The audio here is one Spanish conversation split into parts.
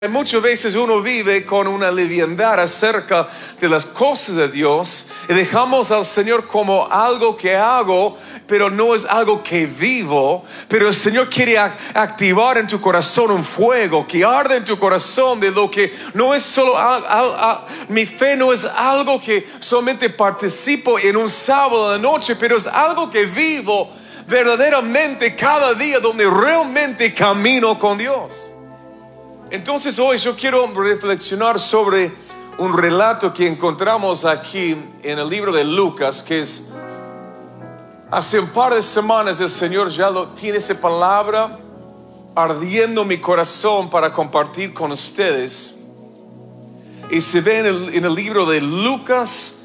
Muchas veces uno vive con una liviandad acerca de las cosas de Dios y dejamos al Señor como algo que hago, pero no es algo que vivo. Pero el Señor quiere activar en tu corazón un fuego que arde en tu corazón, de lo que no es solo mi fe no es algo que solamente participo en un sábado de la noche, pero es algo que vivo verdaderamente cada día, donde realmente camino con Dios. Entonces hoy yo quiero reflexionar sobre un relato que encontramos aquí en el libro de Lucas, que es hace un par de semanas el Señor ya tiene esa palabra ardiendo en mi corazón para compartir con ustedes. Y se ve en el libro de Lucas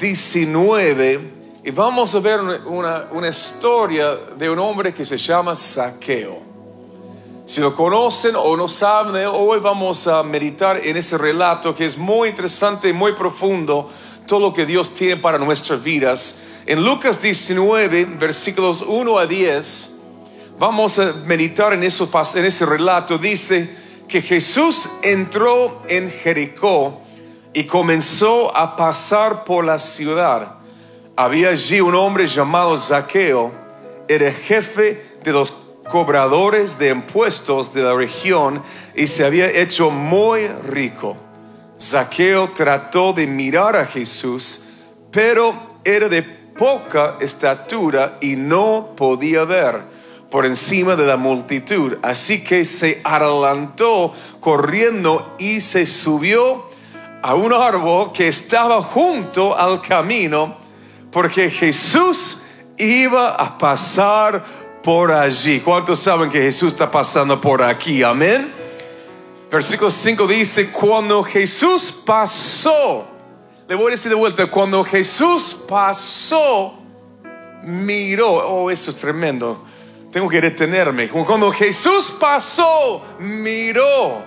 19 y vamos a ver una historia de un hombre que se llama Zaqueo. Si lo conocen o no saben, hoy vamos a meditar en ese relato que es muy interesante y muy profundo, todo lo que Dios tiene para nuestras vidas. En Lucas 19, versículos 1 a 10, vamos a meditar en ese relato. Dice que Jesús entró en Jericó y comenzó a pasar por la ciudad. Había allí un hombre llamado Zaqueo, era jefe de los cobradores de impuestos de la región y se había hecho muy rico. Zaqueo trató de mirar a Jesús, pero era de poca estatura y no podía ver por encima de la multitud. Así que se adelantó corriendo y se subió a un árbol que estaba junto al camino, porque Jesús iba a pasar por allí. ¿Cuántos saben que Jesús está pasando por aquí? Amén. Versículo 5 dice: cuando Jesús pasó, le voy a decir de vuelta, cuando Jesús pasó, miró. Oh, eso es tremendo. Tengo que detenerme. Cuando Jesús pasó, miró.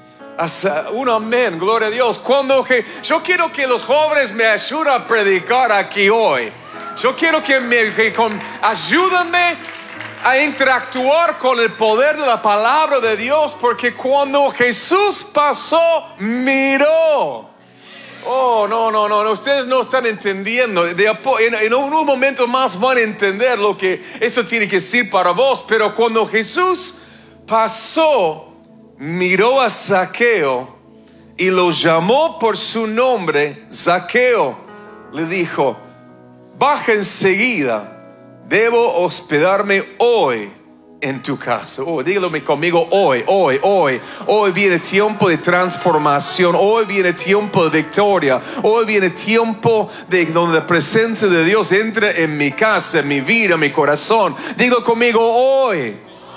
Un amén, gloria a Dios. Yo quiero que los jóvenes me ayuden a predicar aquí hoy. Yo quiero que ayúdenme a interactuar con el poder de la palabra de Dios, porque cuando Jesús pasó, miró. Oh, no, ustedes no están entendiendo. En un momento más van a entender lo que eso tiene que decir para vos. Pero cuando Jesús pasó, miró a Zaqueo y lo llamó por su nombre. Zaqueo le dijo: baja enseguida, debo hospedarme hoy en tu casa. Oh, dígalo conmigo: hoy viene tiempo de transformación. Hoy viene tiempo de victoria. Hoy viene tiempo de donde la presencia de Dios entra en mi casa, en mi vida, en mi corazón. Dígalo conmigo: hoy.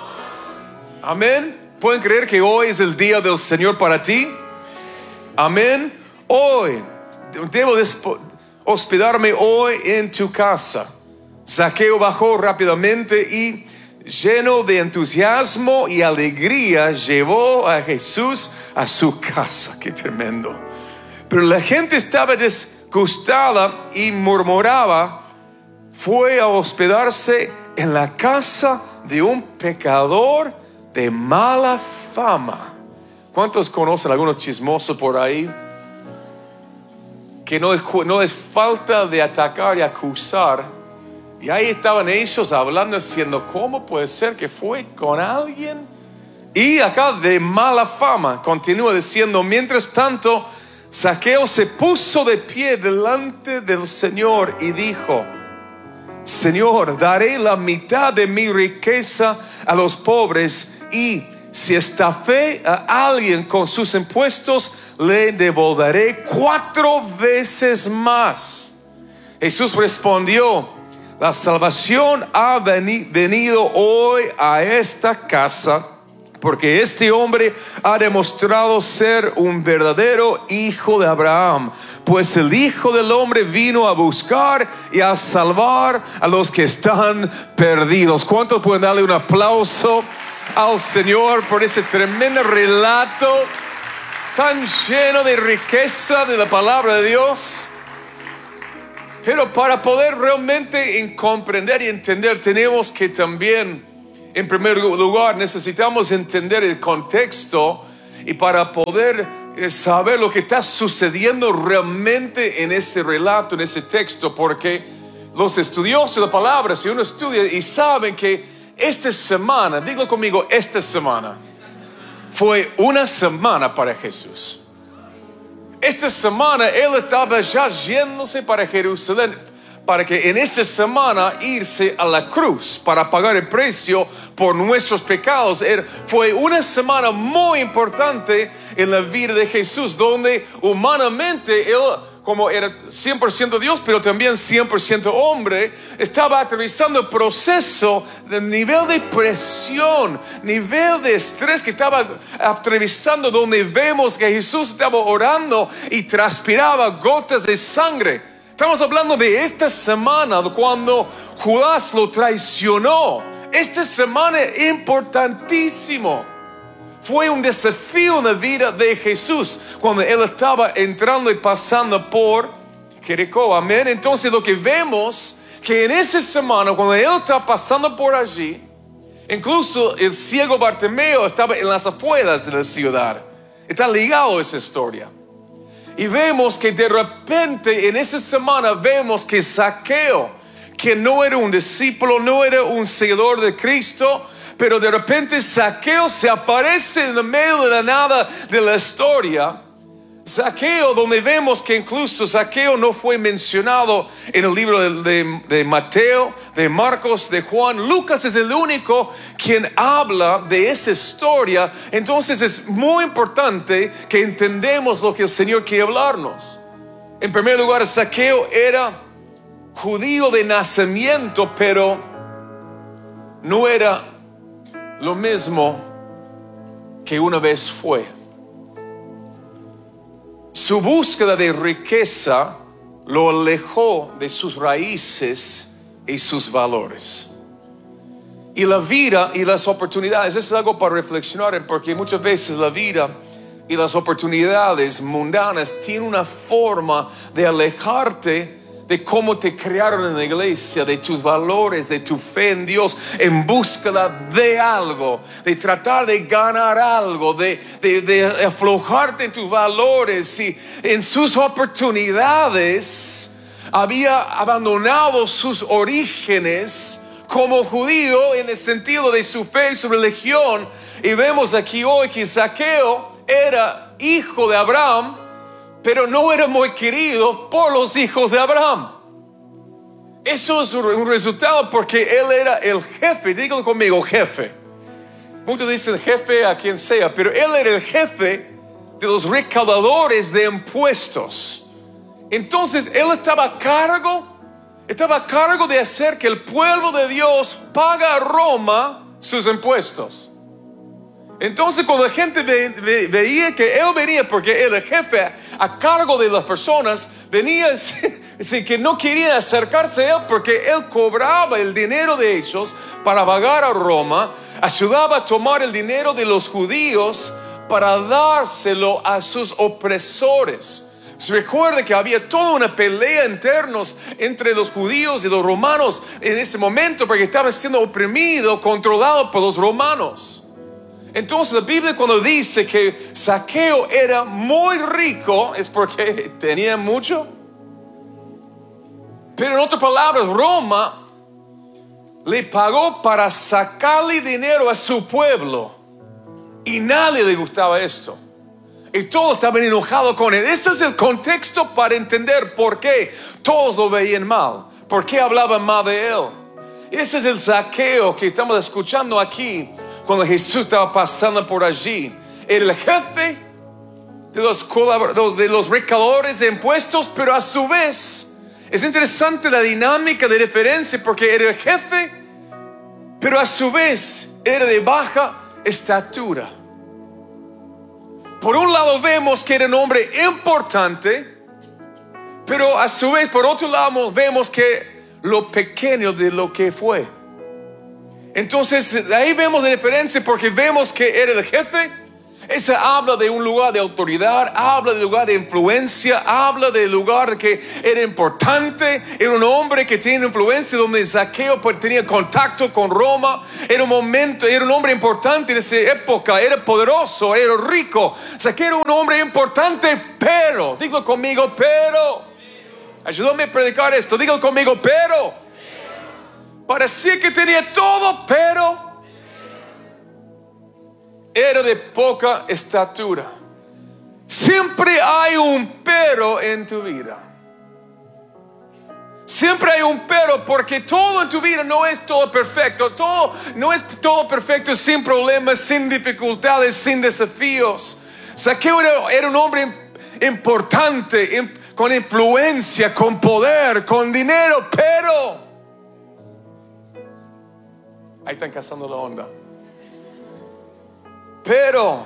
Amén. ¿Pueden creer que hoy es el día del Señor para ti? Amén. Hoy debo hospedarme hoy en tu casa. Zaqueo bajó rápidamente y, lleno de entusiasmo y alegría, llevó a Jesús a su casa. ¡Qué tremendo! Pero la gente estaba disgustada y murmuraba. Fue a hospedarse en la casa de un pecador de mala fama. ¿Cuántos conocen algunos chismosos por ahí? Que no es falta de atacar y acusar. Y ahí estaban ellos hablando, diciendo: ¿cómo puede ser que fue con alguien? Y acá de mala fama. Continúa diciendo: mientras tanto, Zaqueo se puso de pie delante del Señor y dijo: Señor, daré la mitad de mi riqueza a los pobres, y si estafé a alguien con sus impuestos, le devolveré 4 veces más. Jesús respondió: la salvación ha venido hoy a esta casa, porque este hombre ha demostrado ser un verdadero hijo de Abraham. Pues el Hijo del Hombre vino a buscar y a salvar a los que están perdidos. ¿Cuántos pueden darle un aplauso al Señor por ese tremendo relato tan lleno de riqueza de la palabra de Dios? Pero para poder realmente comprender y entender, tenemos que también, en primer lugar, necesitamos entender el contexto y para poder saber lo que está sucediendo realmente en ese relato, en ese texto, porque los estudiosos de la palabra, si uno estudia y saben que esta semana, digo conmigo, esta semana fue una semana para Jesús. Esta semana Él estaba ya yéndose para Jerusalén, para que en esta semana irse a la cruz para pagar el precio por nuestros pecados. Fue una semana muy importante en la vida de Jesús, donde humanamente Él, como era 100% Dios, pero también 100% hombre, estaba atravesando el proceso del nivel de presión, nivel de estrés que estaba atravesando, donde vemos que Jesús estaba orando y transpiraba gotas de sangre. Estamos hablando de esta semana cuando Judas lo traicionó. Esta semana es importantísimo. Fue un desafío en la vida de Jesús cuando Él estaba entrando y pasando por Jericó. Amén. Entonces lo que vemos que en esa semana cuando Él está pasando por allí, incluso el ciego Bartimeo estaba en las afueras de la ciudad. Está ligado a esa historia. Y vemos que de repente en esa semana vemos que Zaqueo, que no era un discípulo, no era un seguidor de Cristo, pero de repente Zaqueo se aparece en el medio de la nada de la historia. Zaqueo, donde vemos que incluso Zaqueo no fue mencionado en el libro de Mateo, de Marcos, de Juan. Lucas es el único quien habla de esa historia. Entonces es muy importante que entendamos lo que el Señor quiere hablarnos. En primer lugar, Zaqueo era judío de nacimiento, pero no era lo mismo que una vez fue. Su búsqueda de riqueza lo alejó de sus raíces y sus valores. Y la vida y las oportunidades, eso es algo para reflexionar, porque muchas veces la vida y las oportunidades mundanas tienen una forma de alejarte de cómo te crearon en la iglesia, de tus valores, de tu fe en Dios, en búsqueda de algo, de tratar de ganar algo, de aflojarte en tus valores. Y en sus oportunidades había abandonado sus orígenes como judío en el sentido de su fe y su religión. Y vemos aquí hoy que Zaqueo era hijo de Abraham, pero no era muy querido por los hijos de Abraham. Eso es un resultado porque él era el jefe. Díganlo conmigo, jefe. Muchos dicen jefe a quien sea, pero él era el jefe de los recaudadores de impuestos. Entonces él estaba a cargo de hacer que el pueblo de Dios paga a Roma sus impuestos. Entonces cuando la gente veía que él venía, porque él era jefe a cargo de las personas, venía que no querían acercarse a él porque él cobraba el dinero de ellos para pagar a Roma, ayudaba a tomar el dinero de los judíos para dárselo a sus opresores. Se recuerda que había toda una pelea interna entre los judíos y los romanos en ese momento, porque estaban siendo oprimidos, controlados por los romanos. Entonces la Biblia cuando dice que Zaqueo era muy rico, es porque tenía mucho. Pero en otras palabras, Roma le pagó para sacarle dinero a su pueblo. Y nadie le gustaba esto. Y todos estaban enojados con él. Ese es el contexto para entender por qué todos lo veían mal. Por qué hablaban mal de él. Ese es el Zaqueo que estamos escuchando aquí. Cuando Jesús estaba pasando por allí, era el jefe de los recaudadores de impuestos, pero a su vez es interesante la dinámica de referencia, porque era el jefe, pero a su vez era de baja estatura. Por un lado vemos que era un hombre importante, pero a su vez por otro lado vemos que lo pequeño de lo que fue. Entonces ahí vemos la diferencia, porque vemos que era el jefe Ese habla de un lugar de autoridad, habla de lugar de influencia, habla del lugar que era importante. Era un hombre que tiene influencia, donde Zaqueo tenía contacto con Roma. Era un hombre importante en esa época, era poderoso, era rico. Zaqueo era un hombre importante, pero, digo conmigo, pero. Ayúdame a predicar esto, digo conmigo, pero. Parecía que tenía todo, pero era de poca estatura. Siempre hay un pero en tu vida. Siempre hay un pero, porque todo en tu vida no es todo perfecto. No es todo perfecto sin problemas, sin dificultades, sin desafíos. Zaqueo era un hombre importante, con influencia, con poder, con dinero, pero ahí están cazando la onda. Pero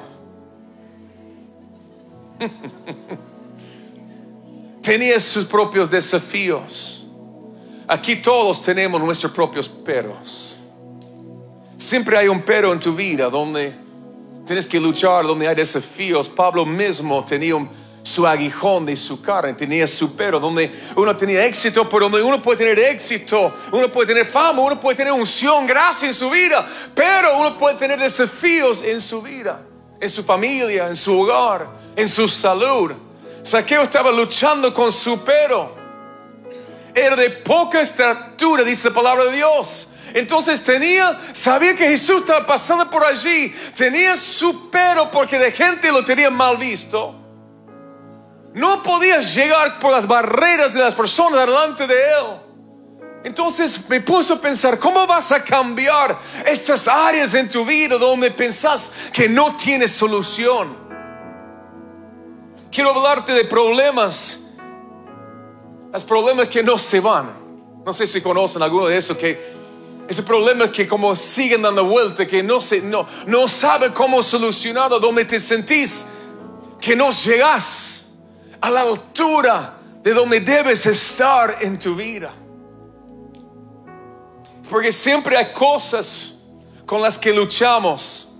tenía sus propios desafíos. Aquí todos tenemos nuestros propios peros. Siempre hay un pero en tu vida donde tienes que luchar, donde hay desafíos. Pablo mismo tenía su aguijón de su carne, tenía su pero, donde uno tenía éxito, pero donde uno puede tener éxito, uno puede tener fama, uno puede tener unción, gracia en su vida, pero uno puede tener desafíos en su vida, en su familia, en su hogar, en su salud. Zaqueo estaba luchando con su pero. Era de poca estatura, dice la palabra de Dios. Entonces sabía que Jesús estaba pasando por allí. Tenía su pero, porque de gente lo tenía mal visto. No podía llegar por las barreras de las personas delante de él. Entonces me puso a pensar, ¿cómo vas a cambiar estas áreas en tu vida donde pensás que no tienes solución? Quiero hablarte de problemas. Los problemas que no se van. No sé si conocen alguno de esos, que esos problemas que como siguen dando vuelta, que no saben cómo solucionarlo, donde te sentís que no llegas a la altura de donde debes estar en tu vida. Porque siempre hay cosas con las que luchamos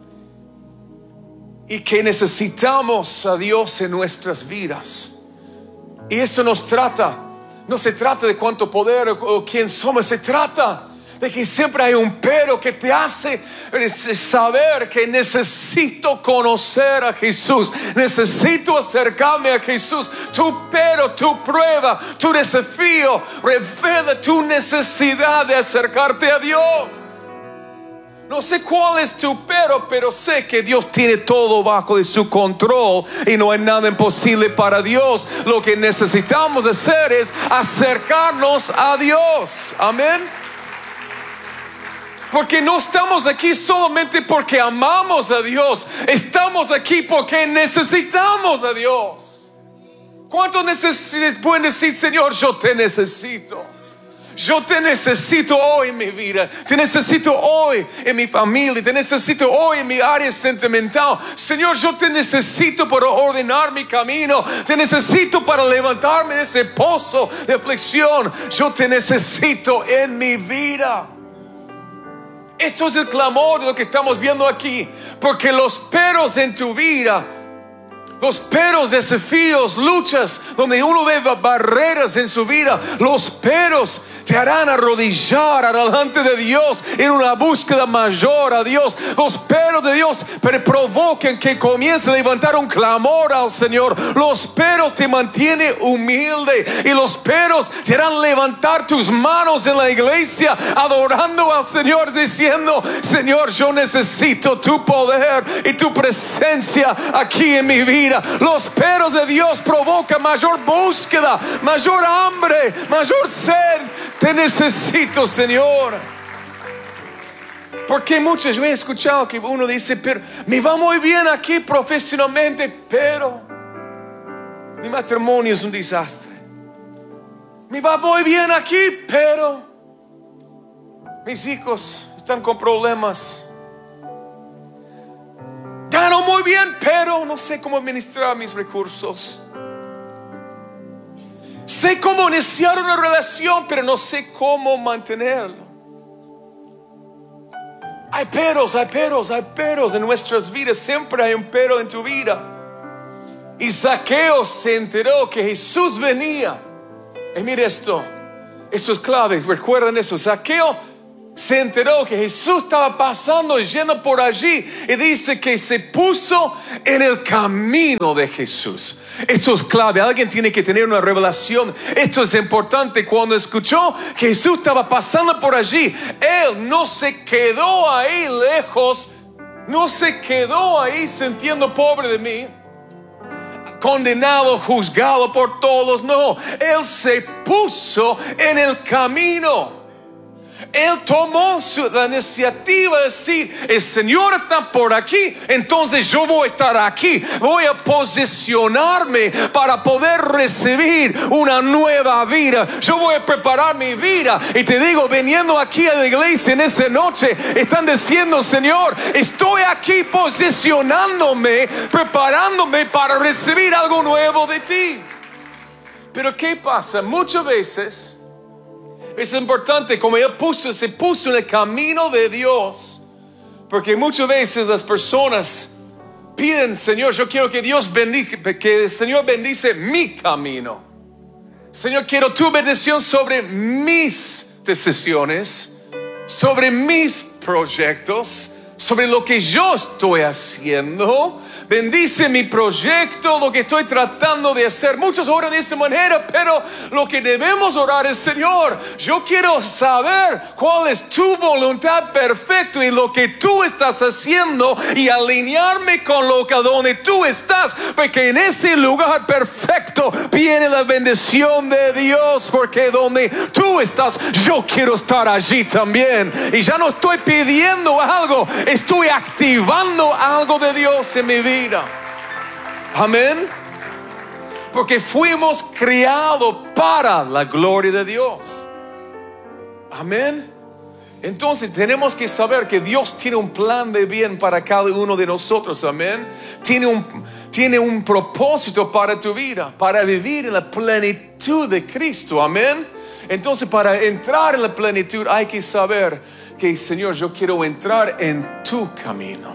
y que necesitamos a Dios en nuestras vidas. Y eso no se trata de cuánto poder o quién somos, se trata de que siempre hay un pero que te hace saber que necesito conocer a Jesús, necesito acercarme a Jesús. Tu pero, tu prueba, tu desafío revela tu necesidad de acercarte a Dios. No sé cuál es tu pero sé que Dios tiene todo bajo de su control y no hay nada imposible para Dios. Lo que necesitamos hacer es acercarnos a Dios. Amén. Porque no estamos aquí solamente porque amamos a Dios. Estamos aquí porque necesitamos a Dios. ¿Cuántos pueden decir, Señor, yo te necesito? Yo te necesito hoy en mi vida. Te necesito hoy en mi familia. Te necesito hoy en mi área sentimental. Señor, yo te necesito para ordenar mi camino. Te necesito para levantarme de ese pozo de aflicción. Yo te necesito en mi vida. Esto es el clamor de lo que estamos viendo aquí. Porque los peros en tu vida, los peros, desafíos, luchas, donde uno ve barreras en su vida, los peros te harán arrodillar delante de Dios en una búsqueda mayor a Dios. Los peros de Dios provocan que comiences a levantar un clamor al Señor. Los peros te mantienen humilde, y los peros te harán levantar tus manos en la iglesia adorando al Señor, diciendo, Señor, yo necesito tu poder y tu presencia aquí en mi vida. Los peros de Dios provocan mayor búsqueda, mayor hambre, mayor sed. Te necesito, Señor. Porque muchas veces he escuchado que uno dice, pero me va muy bien aquí profesionalmente, pero mi matrimonio es un desastre. Me va muy bien aquí, pero mis hijos están con problemas. Gano muy bien, pero no sé cómo administrar mis recursos. Sé cómo iniciar una relación, pero no sé cómo mantenerlo. Hay peros, hay peros, hay peros en nuestras vidas. Siempre hay un pero en tu vida. Y Zaqueo se enteró que Jesús venía. Y mire esto es clave, recuerden eso. Zaqueo se enteró que Jesús estaba pasando y yendo por allí, y dice que se puso en el camino de Jesús. Esto es clave, alguien tiene que tener una revelación. Esto es importante. Cuando escuchó que Jesús estaba pasando por allí, él no se quedó ahí lejos, no se quedó ahí sintiendo pobre de mí, condenado, juzgado por todos. No, él se puso en el camino. Él tomó la iniciativa de decir: el Señor está por aquí, entonces yo voy a estar aquí. Voy a posicionarme para poder recibir una nueva vida. Yo voy a preparar mi vida. Y te digo, viniendo aquí a la iglesia en esta noche, están diciendo: Señor, estoy aquí posicionándome, preparándome para recibir algo nuevo de ti. Pero ¿qué pasa? Muchas veces es importante, como él se puso en el camino de Dios, porque muchas veces las personas piden: Señor, yo quiero que Dios bendiga, que el Señor bendice mi camino. Señor, quiero tu bendición sobre mis decisiones, sobre mis proyectos, sobre lo que yo estoy haciendo. Bendice mi proyecto, lo que estoy tratando de hacer. Muchos oran de esa manera, pero lo que debemos orar es: Señor, yo quiero saber cuál es tu voluntad perfecta y lo que tú estás haciendo, y alinearme con lo que donde tú estás, porque en ese lugar perfecto viene la bendición de Dios. Porque donde tú estás, yo quiero estar allí también. Y ya no estoy pidiendo algo, estoy activando algo de Dios en mi vida. Amén. Porque fuimos criados para la gloria de Dios. Amén. Entonces tenemos que saber que Dios tiene un plan de bien para cada uno de nosotros. Amén. Tiene un propósito para tu vida, para vivir en la plenitud de Cristo. Amén. Entonces, para entrar en la plenitud hay que saber que: Señor, yo quiero entrar en tu camino.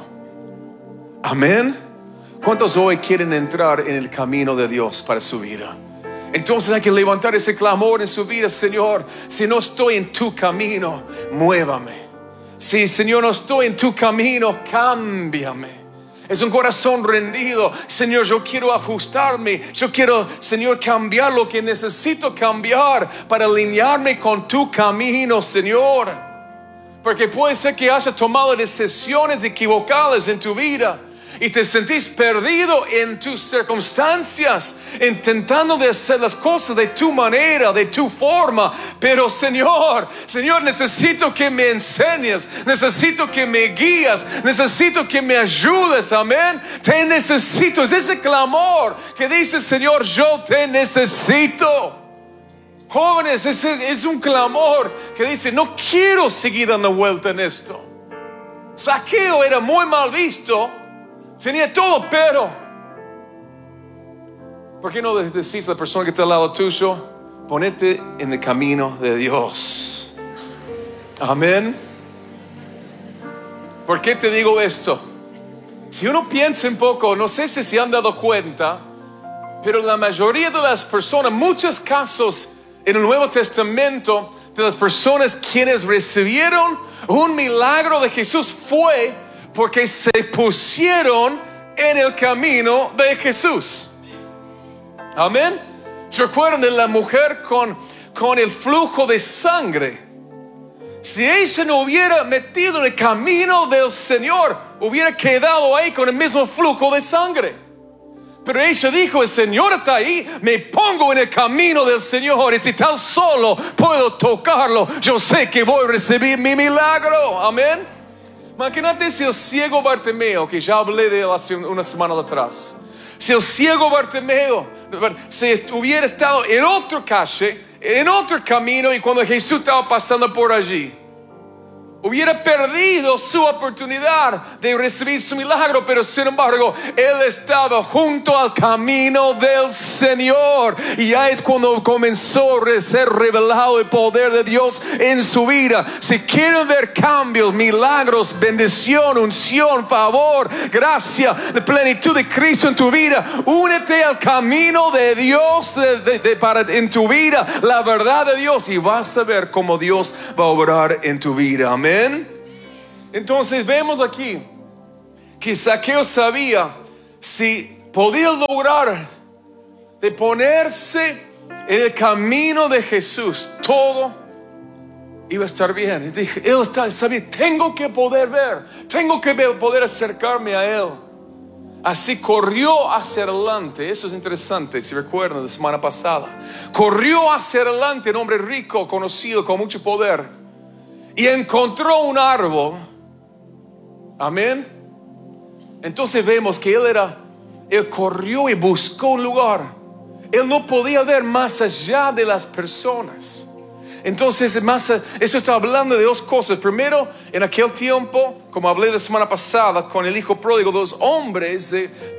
Amén. ¿Cuántos hoy quieren entrar en el camino de Dios para su vida? Entonces hay que levantar ese clamor en su vida: Señor, si no estoy en tu camino, muévame. Si, Señor, no estoy en tu camino, cámbiame. Es un corazón rendido: Señor, yo quiero ajustarme. Yo quiero, Señor, cambiar lo que necesito cambiar para alinearme con tu camino, Señor. Porque puede ser que hayas tomado decisiones equivocadas en tu vida y te sentís perdido en tus circunstancias, intentando de hacer las cosas de tu manera, de tu forma. Pero Señor, necesito que me enseñes, necesito que me guías, necesito que me ayudes. Amén. Te necesito. Es ese clamor que dice: Señor, yo te necesito. Jóvenes, es un clamor que dice: no quiero seguir dando vuelta en esto. Zaqueo era muy mal visto, tenía todo, pero ¿por qué no decís a la persona que está al lado tuyo: ponete en el camino de Dios? Amén. ¿Por qué te digo esto? Si uno piensa un poco, no sé si se han dado cuenta, pero la mayoría de las personas, muchos casos en el Nuevo Testamento de las personas quienes recibieron un milagro de Jesús, fue porque se pusieron en el camino de Jesús. Amén. ¿Se recuerdan de la mujer con el flujo de sangre? Si ella no hubiera metido en el camino del Señor, hubiera quedado ahí con el mismo flujo de sangre. Pero ella dijo: el Señor está ahí, me pongo en el camino del Señor, y si tan solo puedo tocarlo, yo sé que voy a recibir mi milagro. Amén. Imagínate si el ciego Bartimeo, que ya hablé de él hace una semana atrás, si el ciego Bartimeo si hubiera estado en otra calle, en otro camino, y cuando Jesús estaba pasando por allí, hubiera perdido su oportunidad de recibir su milagro, pero sin embargo él estaba junto al camino del Señor, y ahí es cuando comenzó a ser revelado el poder de Dios en su vida. Si quieren ver cambios, milagros, bendición, unción, favor, gracia, la plenitud de Cristo en tu vida, únete al camino de Dios en tu vida, la verdad de Dios, y vas a ver cómo Dios va a obrar en tu vida. Amén. Entonces vemos aquí que Zaqueo sabía, si podía lograr de ponerse en el camino de Jesús, todo iba a estar bien. Él sabía, tengo que poder ver, tengo que poder acercarme a Él. Así corrió hacia adelante. Eso es interesante, si recuerdan la semana pasada. Corrió hacia adelante un hombre rico, conocido, con mucho poder, y encontró un árbol. Amén. Entonces vemos que él corrió y buscó un lugar. Él no podía ver más allá de las personas. Entonces eso está hablando de dos cosas. Primero, en aquel tiempo, como hablé la semana pasada con el hijo pródigo, los hombres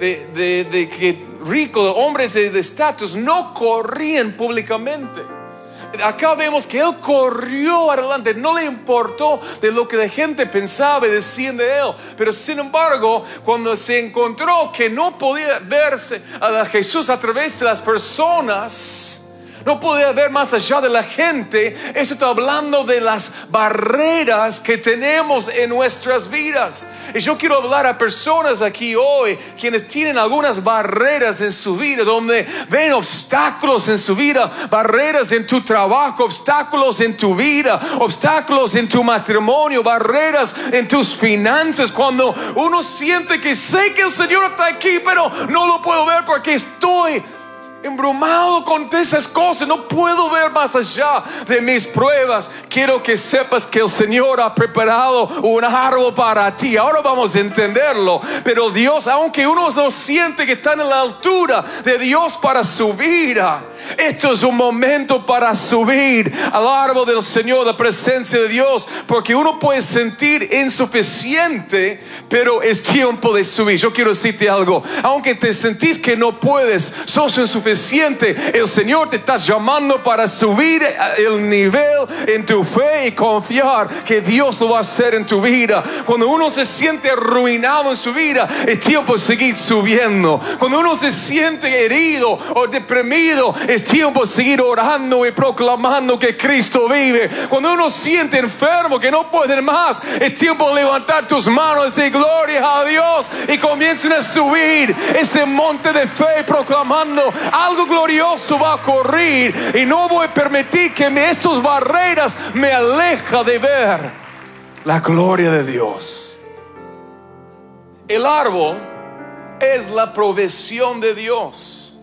ricos, hombres de estatus, no corrían públicamente. Acá vemos que él corrió adelante, no le importó de lo que la gente pensaba y decían de él. Pero sin embargo, cuando se encontró que no podía verse a Jesús a través de las personas, no podía ver más allá de la gente. Eso está hablando de las barreras que tenemos en nuestras vidas. Y yo quiero hablar a personas aquí hoy quienes tienen algunas barreras en su vida, donde ven obstáculos en su vida, barreras en tu trabajo, obstáculos en tu vida, obstáculos en tu matrimonio, barreras en tus finanzas. Cuando uno siente que sé que el Señor está aquí, pero no lo puedo ver porque estoy embrumado con esas cosas, no puedo ver más allá de mis pruebas. Quiero que sepas que el Señor ha preparado un árbol para ti. Ahora vamos a entenderlo. Pero Dios, aunque uno no siente que está en la altura de Dios para su vida, esto es un momento para subir al árbol del Señor, la presencia de Dios, porque uno puede sentir insuficiente, pero es tiempo de subir. Yo quiero decirte algo: aunque te sentís que no puedes, sos insuficiente, el Señor te está llamando para subir el nivel en tu fe y confiar que Dios lo va a hacer en tu vida. Cuando uno se siente arruinado en su vida, es tiempo de seguir subiendo. Cuando uno se siente herido o deprimido, es tiempo de seguir orando y proclamando que Cristo vive. Cuando uno siente enfermo, que no puede más, es tiempo de levantar tus manos y decir gloria a Dios, y comiencen a subir ese monte de fe proclamando: algo glorioso va a ocurrir, y no voy a permitir que estas barreras me alejen de ver la gloria de Dios. El árbol es la provisión de Dios.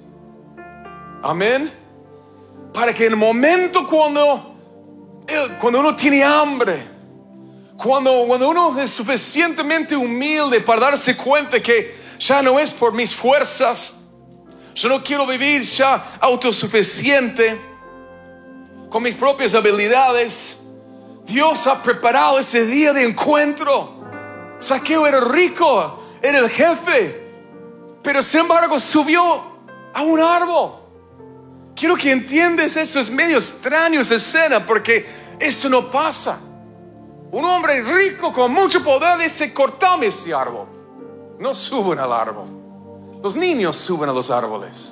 Amén. Para que en el momento cuando uno tiene hambre, cuando uno es suficientemente humilde para darse cuenta que ya no es por mis fuerzas, yo no quiero vivir ya autosuficiente con mis propias habilidades, Dios ha preparado ese día de encuentro. Zaqueo era rico, era el jefe, pero sin embargo subió a un árbol. Quiero que entiendas eso. Es medio extraño esa escena, porque eso no pasa. Un hombre rico con mucho poder dice: cortame ese árbol. No suben al árbol. Los niños suben a los árboles.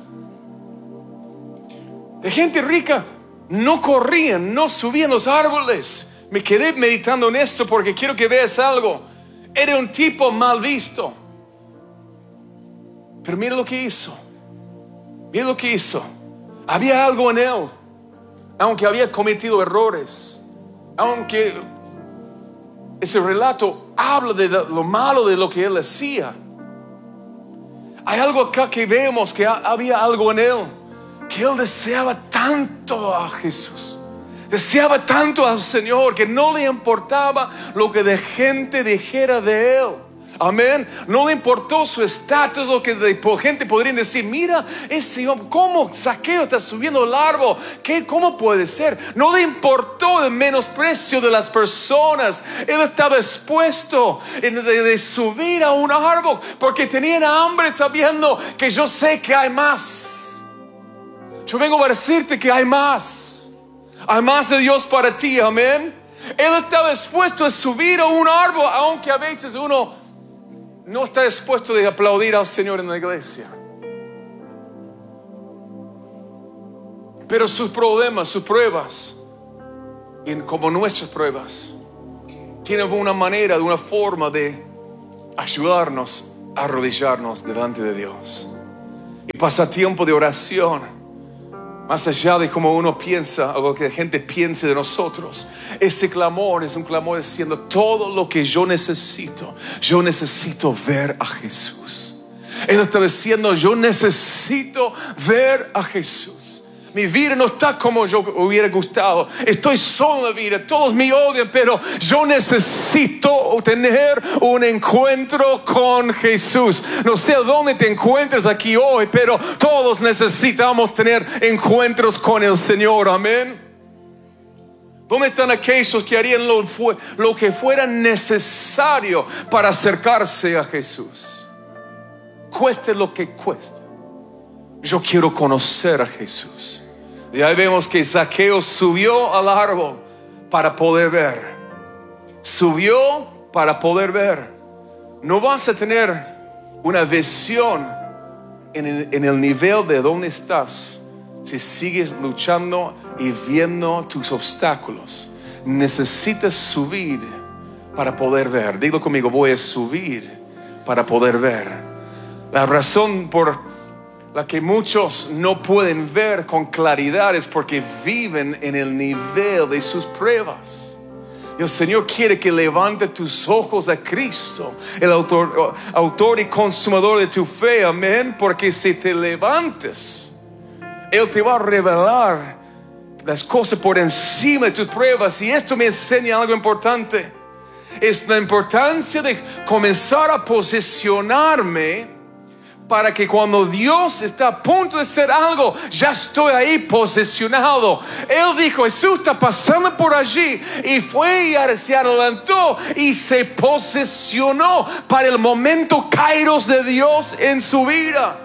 De gente rica no corrían, no subían los árboles. Me quedé meditando en esto porque quiero que veas algo. Era un tipo mal visto, pero mira lo que hizo. Mira lo que hizo. Había algo en él, aunque había cometido errores, aunque ese relato habla de lo malo de lo que él hacía. Hay algo acá que vemos, que había algo en él, que él deseaba tanto a Jesús, deseaba tanto al Señor, que no le importaba lo que la gente dijera de él. Amén. No le importó su estatus, lo que la gente podría decir. Mira, ese hombre, ¿cómo Zaqueo está subiendo al árbol? ¿Cómo puede ser? No le importó el menosprecio de las personas. Él estaba expuesto de subir a un árbol porque tenían hambre, sabiendo que yo sé que hay más. Yo vengo a decirte que hay más. Hay más de Dios para ti, amén. Él estaba expuesto a subir a un árbol, aunque a veces uno no está dispuesto de aplaudir al Señor en la iglesia. Pero sus problemas, sus pruebas, y como nuestras pruebas, tienen una manera, una forma de ayudarnos a arrodillarnos delante de Dios y pasar tiempo de oración. Más allá de cómo uno piensa o lo que la gente piense de nosotros, ese clamor es un clamor diciendo: todo lo que yo necesito ver a Jesús. Él está diciendo: yo necesito ver a Jesús. Mi vida no está como yo hubiera gustado. Estoy solo en la vida, todos me odian, pero yo necesito tener un encuentro con Jesús. No sé dónde te encuentres aquí hoy, pero todos necesitamos tener encuentros con el Señor, amén. ¿Dónde están aquellos que harían lo que fuera necesario para acercarse a Jesús? Cueste lo que cueste. Yo quiero conocer a Jesús. Y ahí vemos que Zaqueo subió al árbol para poder ver. Subió para poder ver. No vas a tener una visión en el nivel de donde estás si sigues luchando y viendo tus obstáculos. Necesitas subir para poder ver. Dilo conmigo: voy a subir para poder ver. La razón por la que muchos no pueden ver con claridad es porque viven en el nivel de sus pruebas. Y el Señor quiere que levante tus ojos a Cristo, el autor y consumador de tu fe, amén. Porque si te levantes, Él te va a revelar las cosas por encima de tus pruebas. Y esto me enseña algo importante: es la importancia de comenzar a posicionarme, para que cuando Dios está a punto de hacer algo, ya estoy ahí posicionado. Él dijo: Jesús está pasando por allí, y fue y se adelantó y se posicionó para el momento kairos de Dios en su vida.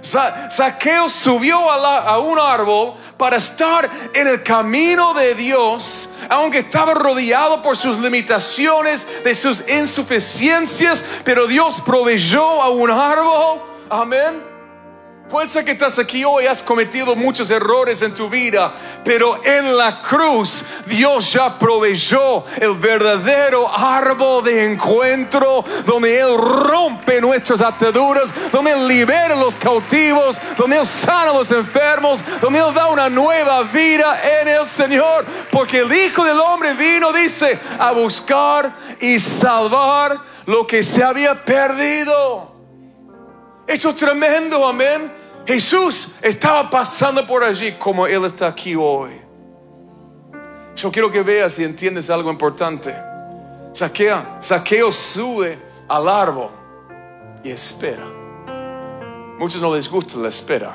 Zaqueo subió a un árbol para estar en el camino de Dios, aunque estaba rodeado por sus limitaciones, de sus insuficiencias, pero Dios proveyó a un árbol. Amén. Puede ser que estás aquí hoy, has cometido muchos errores en tu vida, pero en la cruz Dios ya proveyó el verdadero árbol de encuentro, donde Él rompe nuestras ataduras, donde Él libera a los cautivos, donde Él sana a los enfermos, donde Él da una nueva vida en el Señor. Porque el Hijo del Hombre vino, dice, a buscar y salvar lo que se había perdido. Eso es tremendo, amén. Jesús estaba pasando por allí como Él está aquí hoy. Yo quiero que veas y entiendas algo importante. Zaqueo sube al árbol y espera. Muchos no les gusta la espera.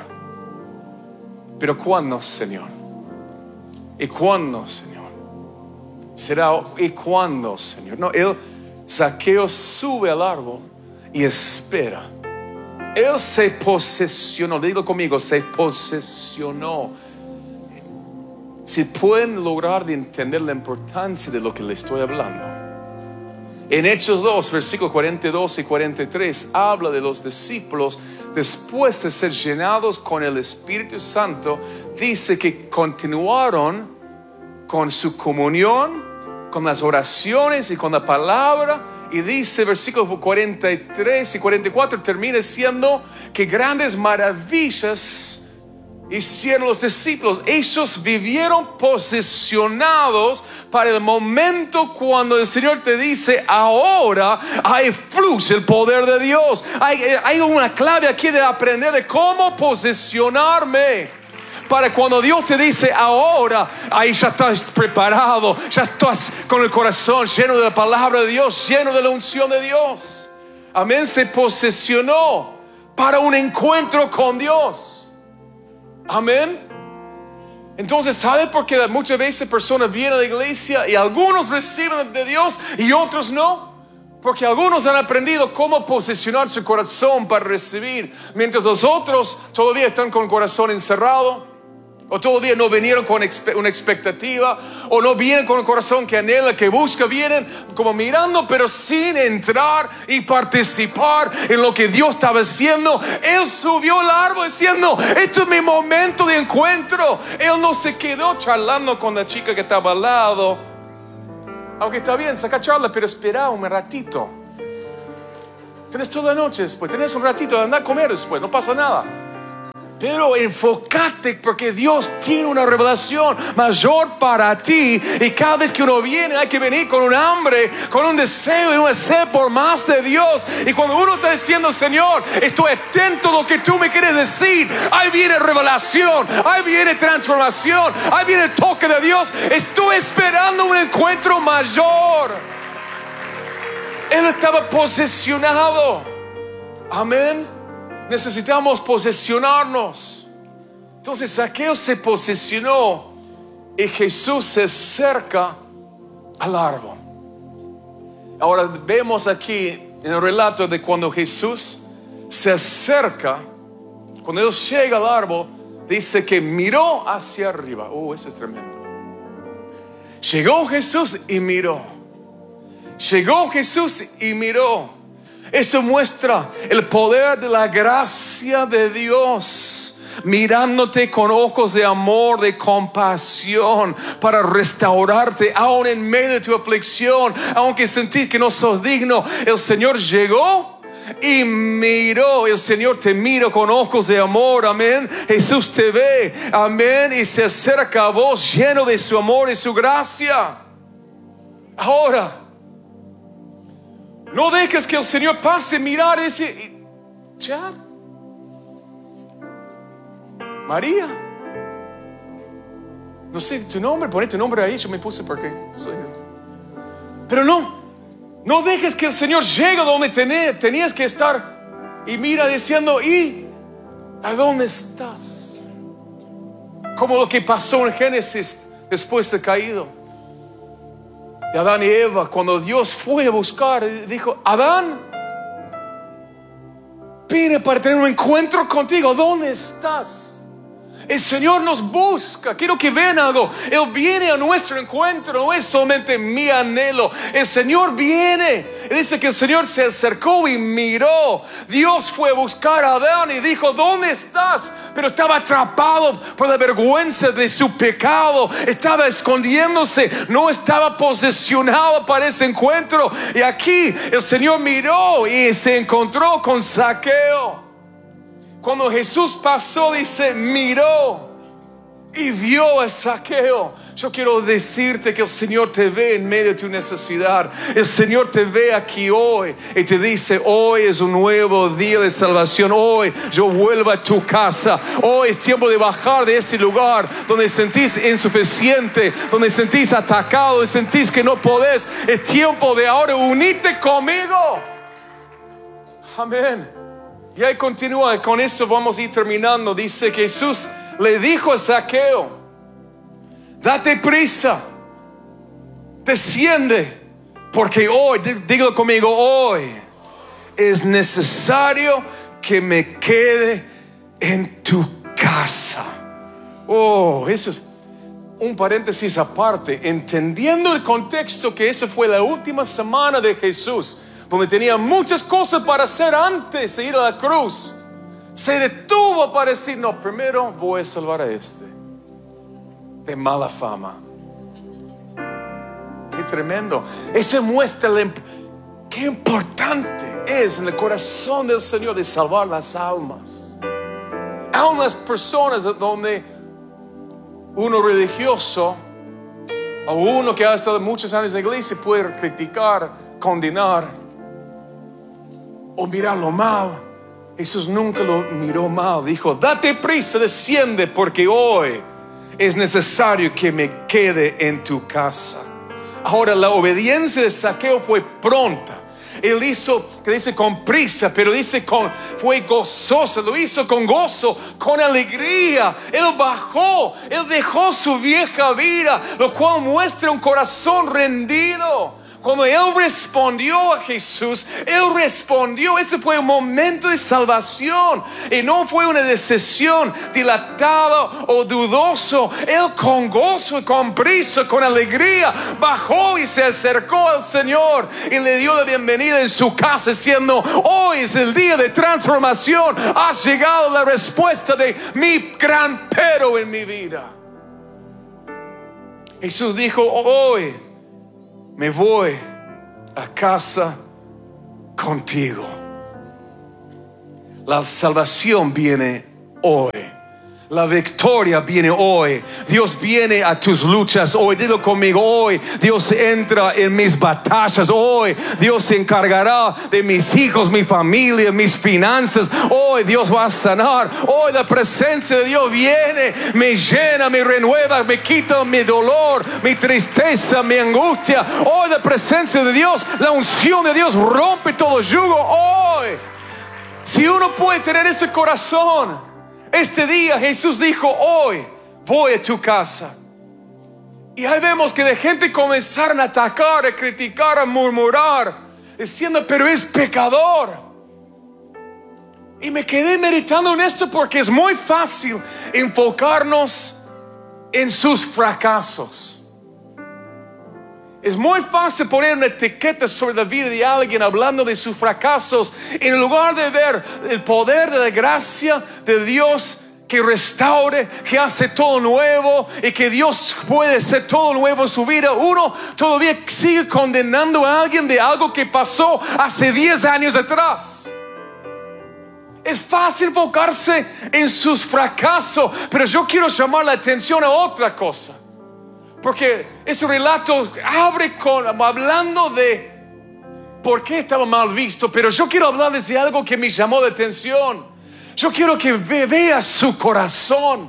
Pero ¿cuándo, Señor? ¿Y cuándo, Señor? ¿Será y cuándo, Señor? No, Zaqueo sube al árbol y espera. Él se posesionó. Digo conmigo: se posesionó. Si pueden lograr de entender la importancia de lo que le estoy hablando, en Hechos 2, versículos 42 y 43, habla de los discípulos después de ser llenados con el Espíritu Santo. Dice que continuaron con su comunión, con las oraciones y con la palabra. Y dice versículos 43 y 44, termina diciendo que grandes maravillas hicieron los discípulos. Ellos vivieron posicionados para el momento cuando el Señor te dice: ahora ahí fluye el poder de Dios. Hay una clave aquí de aprender de cómo posicionarme, para cuando Dios te dice ahora, ahí ya estás preparado, ya estás con el corazón lleno de la palabra de Dios, lleno de la unción de Dios. amén, se posesionó para un encuentro con Dios. Amén. Entonces, ¿sabe por qué muchas veces personas vienen a la iglesia y algunos reciben de Dios y otros no? Porque algunos han aprendido cómo posesionar su corazón para recibir, mientras los otros todavía están con el corazón encerrado, o todavía no vinieron con una expectativa, o no vienen con el corazón que anhela, que busca. Vienen como mirando, pero sin entrar y participar en lo que Dios estaba haciendo. Él subió al árbol diciendo: este es mi momento de encuentro. Él no se quedó charlando con la chica que estaba al lado, aunque está bien, saca charla, pero espera un ratito. Tenés toda la noche después, tenés un ratito de andar a comer después, no pasa nada. Pero enfócate, porque Dios tiene una revelación mayor para ti. Y cada vez que uno viene, hay que venir con un hambre, con un deseo y un sed por más de Dios. Y cuando uno está diciendo: Señor, estoy atento a lo que tú me quieres decir, ahí viene revelación, ahí viene transformación, ahí viene el toque de Dios. Estoy esperando un encuentro mayor. Él estaba posesionado. Amén. Necesitamos posesionarnos. Entonces Zaqueo se posesionó y Jesús se acerca al árbol. Ahora vemos aquí en el relato de cuando Jesús se acerca, cuando Él llega al árbol, dice que miró hacia arriba. Eso es tremendo. Llegó Jesús y miró. Llegó Jesús y miró. Eso muestra el poder de la gracia de Dios, mirándote con ojos de amor, de compasión, para restaurarte aún en medio de tu aflicción. Aunque sentís que no sos digno, el Señor llegó y miró. El Señor te mira con ojos de amor. Amén. Jesús te ve, amén, y se acerca a vos lleno de su amor y su gracia. Ahora, no dejes que el Señor pase, mirar ese. Ya, María, no sé tu nombre, poné tu nombre ahí. Yo me puse porque soy. Pero no dejes que el Señor llegue donde tenías que estar y mira diciendo: ¿y a dónde estás? Como lo que pasó en Génesis después de caído de Adán y Eva, cuando Dios fue a buscar, dijo: Adán, vine para tener un encuentro contigo. ¿Dónde estás? El Señor nos busca. Quiero que vean algo. Él viene a nuestro encuentro. No es solamente mi anhelo. El Señor viene. Dice que el Señor se acercó y miró. Dios fue a buscar a Adán y dijo: ¿dónde estás? Pero estaba atrapado por la vergüenza de su pecado. Estaba escondiéndose. No estaba posesionado para ese encuentro. Y aquí el Señor miró y se encontró con Zaqueo. Cuando Jesús pasó, dice, miró y vio a Zaqueo. Yo quiero decirte que el Señor te ve en medio de tu necesidad. El Señor te ve aquí hoy y te dice: hoy es un nuevo día de salvación. Hoy yo vuelvo a tu casa. Hoy es tiempo de bajar de ese lugar donde sentís insuficiente, donde sentís atacado, donde sentís que no podés. Es tiempo de ahora unirte conmigo. Amén. Y ahí continúa, con eso vamos a ir terminando. Dice que Jesús le dijo a Zaqueo: date prisa, desciende, porque hoy, dígalo conmigo, hoy es necesario que me quede en tu casa. Eso es un paréntesis aparte, entendiendo el contexto que esa fue la última semana de Jesús, donde tenía muchas cosas para hacer antes de ir a la cruz. Se detuvo para decir: no, primero voy a salvar a este de mala fama. Qué tremendo. Eso muestra qué importante es en el corazón del Señor de salvar las almas. Aún las personas donde uno religioso o uno que ha estado muchos años en la iglesia puede criticar, condenar o mirarlo mal. Jesús nunca lo miró mal. Dijo: date prisa, desciende, porque hoy es necesario que me quede en tu casa. Ahora, la obediencia de Zaqueo fue pronta. Él hizo, que dice con prisa, pero dice fue gozoso, lo hizo con gozo, con alegría. Él bajó, Él dejó su vieja vida, lo cual muestra un corazón rendido. Cuando Él respondió a Jesús, Él respondió. Ese fue un momento de salvación. Y no fue una decisión dilatada o dudoso. Él con gozo y con prisa, con alegría, bajó y se acercó al Señor. Y le dio la bienvenida en su casa, diciendo: hoy es el día de transformación. Ha llegado la respuesta de mi gran pero en mi vida. Jesús dijo: hoy me voy a casa contigo. La salvación viene hoy. La victoria viene hoy. Dios viene a tus luchas hoy. Dilo conmigo: hoy Dios entra en mis batallas. Hoy Dios se encargará de mis hijos, mi familia, mis finanzas. Hoy Dios va a sanar. Hoy la presencia de Dios viene, me llena, me renueva, me quita mi dolor, mi tristeza, mi angustia. Hoy la presencia de Dios, la unción de Dios rompe todo yugo. Hoy, si uno puede tener ese corazón, este día Jesús dijo: hoy voy a tu casa. Y ahí vemos que de gente comenzaron a atacar, a criticar, a murmurar, diciendo: pero es pecador. Y me quedé meditando en esto, porque es muy fácil enfocarnos en sus fracasos. Es muy fácil poner una etiqueta sobre la vida de alguien hablando de sus fracasos, en lugar de ver el poder de la gracia de Dios que restaure, que hace todo nuevo, y que Dios puede hacer todo nuevo en su vida. Uno todavía sigue condenando a alguien de algo que pasó hace 10 años atrás. Es fácil enfocarse en sus fracasos, pero yo quiero llamar la atención a otra cosa. Porque ese relato abre hablando de por qué estaba mal visto. Pero yo quiero hablarles de algo que me llamó la atención. Yo quiero que vea su corazón.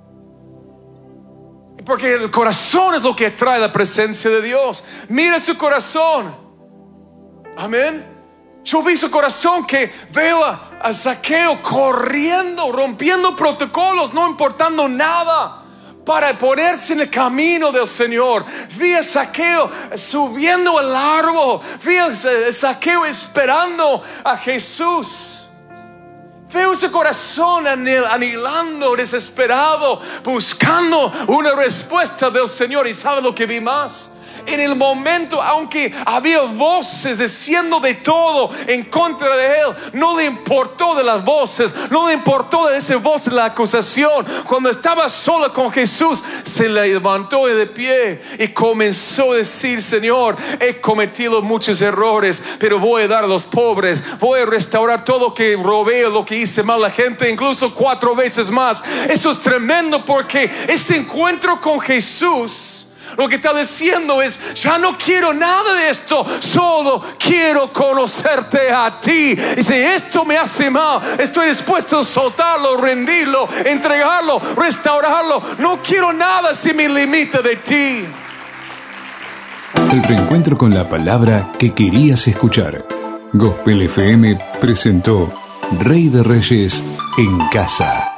Porque el corazón es lo que atrae la presencia de Dios. Mira su corazón. Amén. Yo vi su corazón, que veo a Zaqueo corriendo, rompiendo protocolos, no importando nada, para ponerse en el camino del Señor. Vi a Zaqueo subiendo al árbol. Vi a Zaqueo esperando a Jesús. Veo ese corazón anhelando, desesperado, buscando una respuesta del Señor. ¿Y sabe lo que vi más? En el momento, aunque había voces diciendo de todo en contra de él, no le importó de las voces, no le importó de esa voz de la acusación. Cuando estaba solo con Jesús, se levantó de pie y comenzó a decir: Señor, he cometido muchos errores, pero voy a dar a los pobres, voy a restaurar todo lo que robé, lo que hice mal a la gente, incluso 4 veces más. Eso es tremendo, porque ese encuentro con Jesús lo que está diciendo es: ya no quiero nada de esto, solo quiero conocerte a ti. Y si esto me hace mal, estoy dispuesto a soltarlo, rendirlo, entregarlo, restaurarlo. No quiero nada si me limita de ti. El reencuentro con la palabra que querías escuchar. Gospel FM presentó Rey de Reyes en casa.